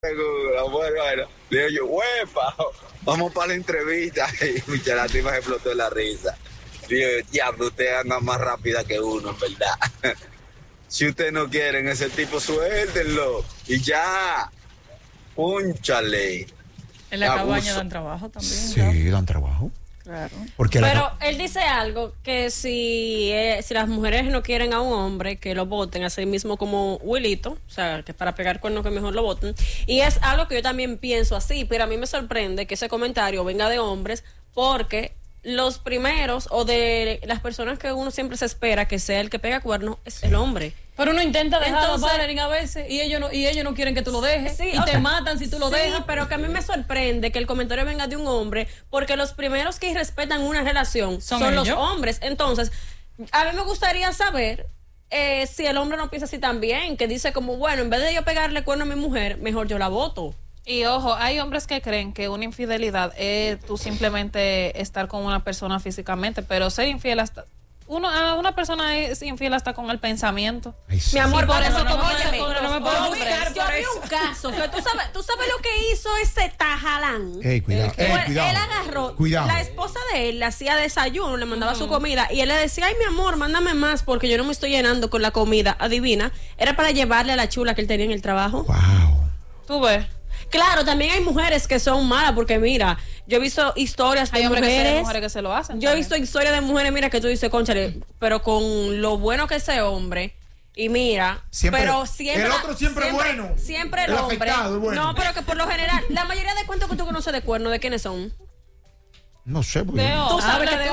Bueno. Digo yo, huepa, vamos para la entrevista. Y Michelle Latifa se explotó de la risa. Digo, diablo, usted anda más rápida que uno, en verdad. Si usted no quieren ese tipo, suéltenlo. Y ya, púnchale. En la cabaña dan trabajo también. Sí, dan trabajo. Claro. Pero él dice algo que si las mujeres no quieren a un hombre, que lo voten, así mismo como Willito, o sea, que para pegar cuernos que mejor lo voten. Y es algo que yo también pienso así, pero a mí me sorprende que ese comentario venga de hombres, porque los primeros o de las personas que uno siempre se espera que sea el que pega cuernos es el hombre. Pero uno intenta dejarlo a veces y ellos no quieren que tú lo dejes, sí, y te matan si tú lo dejas. Sí, pero que a mí me sorprende que el comentario venga de un hombre, porque los primeros que irrespetan una relación son los hombres. Entonces, a mí me gustaría saber si el hombre no piensa así también, que dice como, bueno, en vez de yo pegarle cuerno a mi mujer, mejor yo la voto. Y ojo, hay hombres que creen que una infidelidad es tú simplemente estar con una persona físicamente, pero ser infiel hasta... una persona es infiel hasta con el pensamiento. Ay, sí. Mi amor, por eso no me puedo juzgar yo vi un caso que tú sabes lo que hizo ese Tajalán. Cuidado, cuidado. Él agarró, la esposa de él le hacía desayuno, le mandaba su comida y él le decía, ay mi amor, mándame más porque yo no me estoy llenando con la comida. Adivina, era para llevarle a la chula que él tenía en el trabajo. Wow. Tú ves. Claro, también hay mujeres que son malas, porque mira, yo he visto historias de mujeres que se lo hacen. Yo he visto historias de mujeres, mira, que tú dices, cónchale, pero con lo bueno que ese hombre, y mira, pero siempre el otro siempre es bueno. Siempre el hombre. Bueno. No, pero que por lo general, la mayoría de cuentos que tú conoces de cuernos, ¿de quiénes son? No sé, porque tú sabes que de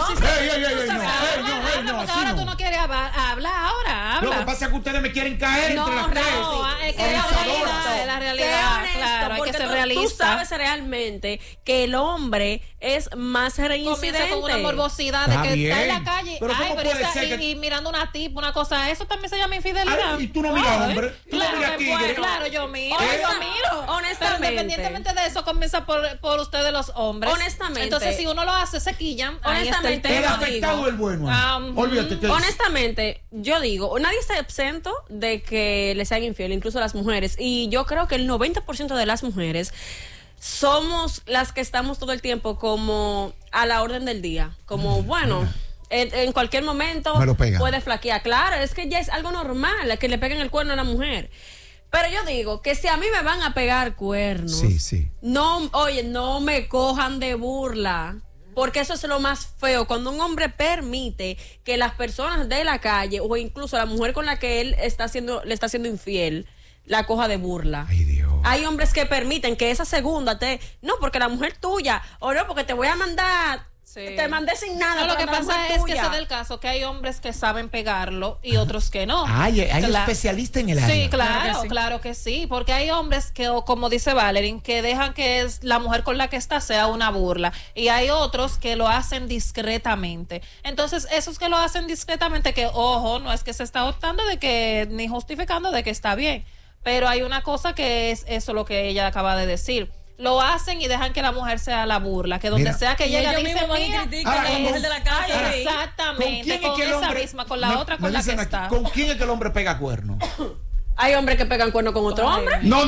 ahora tú no quieres hablar, habla. Lo que pasa es que ustedes me quieren caer entre las tres. Es que es la realidad, claro, hay que ser realista. Tú sabes realmente que el hombre es más reincidente. Comienza con una morbosidad de que está en la calle, y mirando una tipa, una cosa, eso también se llama infidelidad. Y tú no miras hombre, tú no miras tigre. Claro, yo miro. Honestamente. Pero independientemente de eso, comienza por ustedes los hombres. Honestamente. Entonces, si uno lo hace, se quillan. Honestamente, el afectado es el bueno. Olvídate que honestamente, yo digo, nadie está exento de que le sean infiel, incluso las mujeres. Y yo creo que el 90% de las mujeres somos las que estamos todo el tiempo como a la orden del día. Como, bueno, en cualquier momento puede flaquear. Claro, es que ya es algo normal que le peguen el cuerno a la mujer. Pero yo digo que si a mí me van a pegar cuernos, no me cojan de burla. Porque eso es lo más feo, cuando un hombre permite que las personas de la calle o incluso la mujer con la que él le está haciendo infiel, la coja de burla. Ay, Dios. Hay hombres que permiten que esa segunda no, porque la mujer tuya, o no, porque te voy a mandar, te mandé sin nada. No, lo que pasa es que ese es el caso, que hay hombres que saben pegarlo y otros que no. Hay especialistas en el área. Sí, claro que sí, porque hay hombres que, como dice Valerie, que dejan que es la mujer con la que está sea una burla, y hay otros que lo hacen discretamente. Entonces, esos que lo hacen discretamente, que ojo, no es que se está optando de que, ni justificando de que está bien, pero hay una cosa que es eso lo que ella acaba de decir. Lo hacen y dejan que la mujer sea la burla, que donde sea que llegue dicen, mujer de la casa. Exactamente, con esa misma, con la otra con la que está. ¿Con quién es que el hombre pega cuerno? Hay hombres que pegan cuerno con otro hombre. No.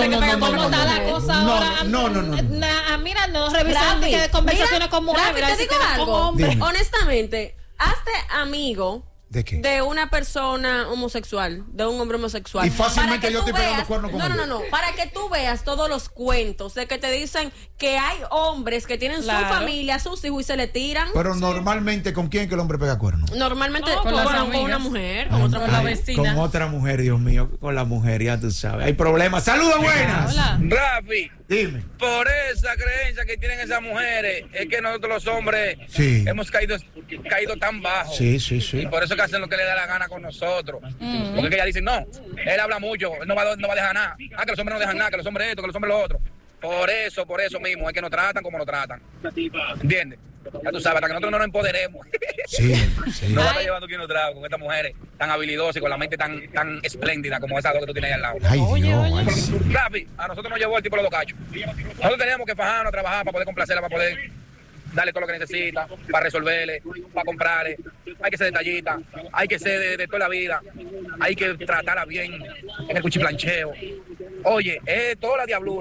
Mira, no revisan conversaciones con mujeres. Te digo algo, honestamente, hazte amigo ¿de qué? De una persona homosexual, de un hombre homosexual. Y fácilmente yo estoy pegando cuernos con ellos. No, para que tú veas todos los cuentos de que te dicen que hay hombres que tienen su familia, sus hijos y se le tiran. Pero normalmente, ¿con quién es que el hombre pega cuernos? Normalmente con una mujer, con la vecina. Con otra mujer, Dios mío, con la mujer, ya tú sabes. Hay problemas. ¡Saludos, buenas! Hola. Rafi, dime. Por esa creencia que tienen esas mujeres, es que nosotros los hombres hemos caído tan bajo. Sí. Y por eso que hacen lo que le da la gana con nosotros. Porque que ella dicen, no, él habla mucho, él no va a dejar nada. Que los hombres no dejan nada, que los hombres esto, que los hombres lo otro. Por eso mismo, es que nos tratan como nos tratan. ¿Entiendes? Ya tú sabes, hasta que nosotros no nos empoderemos. No va a estar llevando quien nos traga con estas mujeres tan habilidosas y con la mente tan espléndida como esas dos que tú tienes ahí al lado. Rafi, a nosotros nos llevó el tipo de los cachos. Nosotros teníamos que fajarnos, trabajar para poder complacerla, para poder darle todo lo que necesita, para resolverle, para comprarle. Hay que ser detallista, hay que ser de toda la vida, hay que tratarla bien en el cuchiplancheo. Oye, es toda la diablura.